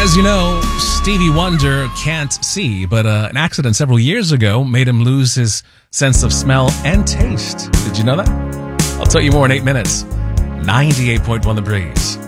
As you know, Stevie Wonder can't see, but an accident several years ago made him lose his sense of smell and taste. Did you know that? I'll tell you more in 8 minutes. 98.1 The Breeze.